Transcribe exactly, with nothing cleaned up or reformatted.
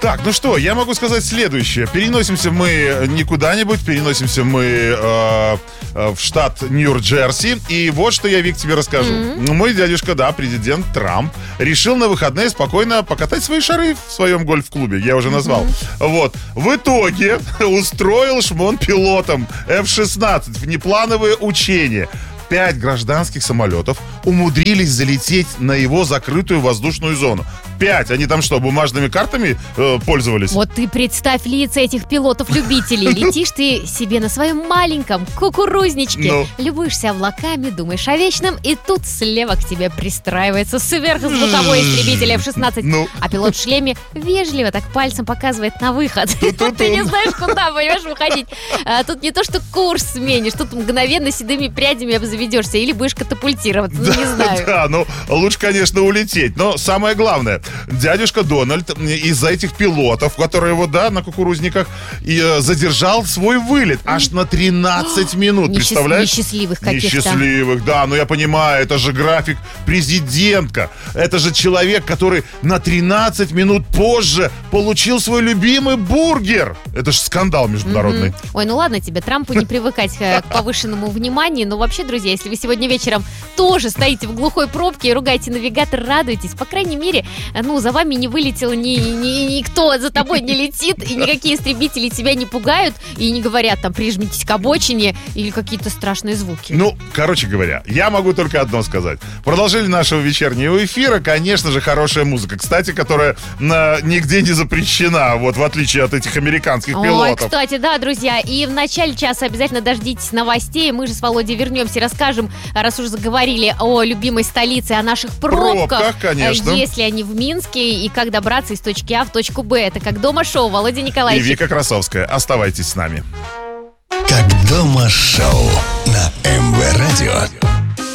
Так, ну что, я могу сказать следующее. Переносимся мы не куда-нибудь, переносимся мы э, э, в штат Нью-Джерси. И вот что я, Вик, тебе расскажу. Mm-hmm. Мой дядюшка, да, президент Трамп, решил на выходные спокойно покатать свои шары в своем гольф-клубе. Я уже назвал. Mm-hmm. Вот. В итоге устроил шмон пилотам эф шестнадцать в неплановые учения. Пять гражданских самолетов умудрились залететь на его закрытую воздушную зону. Пять. Они там что, бумажными картами э, пользовались? Вот ты представь лица этих пилотов-любителей. Летишь ты себе на своем маленьком кукурузничке, ну. любуешься облаками, думаешь о вечном, и тут слева к тебе пристраивается сверхзвуковой истребитель эф шестнадцать. Ну. А пилот в шлеме вежливо так пальцем показывает на выход. Ты не знаешь, куда, понимаешь, выходить. А тут не то, что курс сменишь, тут мгновенно седыми прядями обзаведешься или будешь катапультироваться. Ну, не знаю. Да, ну, лучше, конечно, улететь. Но самое главное, дядюшка Дональд из-за этих пилотов, которые вот, да, на кукурузниках, и, э, задержал свой вылет аж на тринадцать минут. Несчаст... Представляешь? Несчастливых каких-то. Несчастливых, да. Ну, я понимаю, это же график президентка. Это же человек, который на тринадцать минут позже получил свой любимый бургер. Это же скандал международный. Mm-hmm. Ой, ну ладно тебе, Трампу не привыкать к повышенному вниманию. Но вообще, друзья, если вы сегодня вечером тоже стоите в глухой пробке и ругаете навигатор, радуйтесь. По крайней мере, ну, за вами не вылетел ни, ни, никто, за тобой не летит, и никакие истребители тебя не пугают, и не говорят, там, прижмитесь к обочине, или какие-то страшные звуки. Ну, короче говоря, я могу только одно сказать. Продолжение нашего вечернего эфира, конечно же, хорошая музыка, кстати, которая на, нигде не запрещена, вот, в отличие от этих американских пилотов. Ой, кстати, да, друзья, и в начале часа обязательно дождитесь новостей, мы же с Володей вернемся, расскажем, раз уже заговорили о любимой столице, о наших пробках. Пробках, конечно. Если они в Минске, и как добраться из точки А в точку Б. Это «Как дома» шоу. Володя Николаевич. И Вика Красовская. Оставайтесь с нами. «Как дома» шоу на эм вэ Радио.